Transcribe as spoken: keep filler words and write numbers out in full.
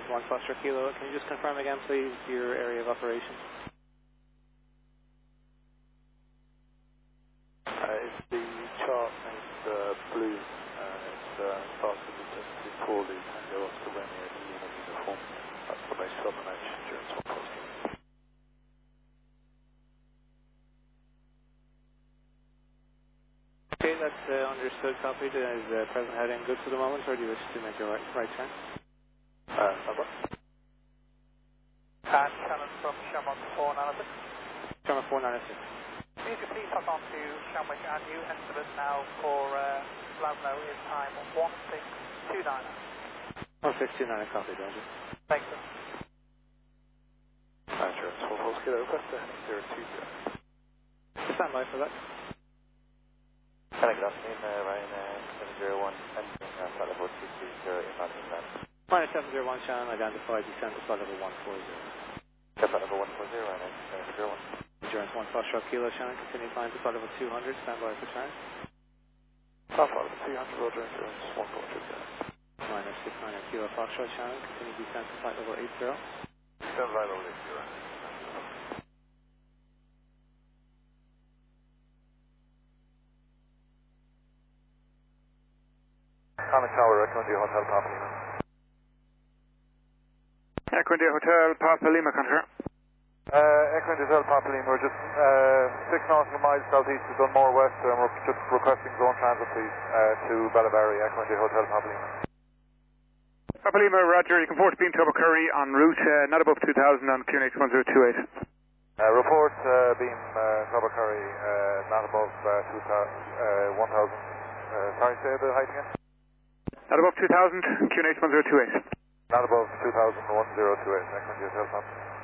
Insurance one Foster Kilo. Can you just confirm again, please, your area of operation? Uh, it's the chart named uh, blue. Uh, it's uh, starts with the the poorly Tango Oscar Romeo Lima uniform. That's the base Southern Edge Insurance one Foster. Okay, that's uh, understood. Copied. Is uh, present heading good for the moment, or do you wish to make a right, right turn? Uh, number? And Shannon from Shamrock four ninety-six. Shamrock four ninety-six. If you could please hop on to Shamrock and new estimate now for uh, Glasgow is time one six two nine. one six two nine, copy, Roger. Thanks, sir. Insurance one Foster Kilo, request to heading zero two zero. Stand by for that. Hello, good afternoon, uh, Ryan, uh, seven zero one, entering uh, flight level two three zero, inbound inbound. Minus seven zero one, Shannon, identified, descent to flight level one four zero. Yeah, flight level one four zero, Ryan, seven zero one. Insurance one Foster Kilo, Shannon, continue flying to flight level two hundred, stand by for turn. Alpha level two hundred, Roger, Insurance one Foster Kilo. Minus six nine Kilo Foster, Shannon, continue descent to flight level eight zero. Stand by level eight zero. Conic Tower, recommend you Hotel Papa Lima. Echo India Hotel Papa Lima, confirm. Uh, Echo India Hotel Papa Lima, we're just uh, six nautical miles southeast of Dunmore West, and we're just requesting zone transit, please, uh, to Bellabary, Echo India Hotel Papa Lima. Papa Lima, Roger, you can report to beam Toba Curry en route, uh, not above two thousand on Q N H one zero two eight. Uh, report uh, beam uh, Toba Curry, uh, not above uh, two thousand, uh, one thousand, uh, sorry, say the height again? Not above two thousand, Q N H one zero two eight. Not above two thousand, one zero two eight, Echo India Hotel Papa.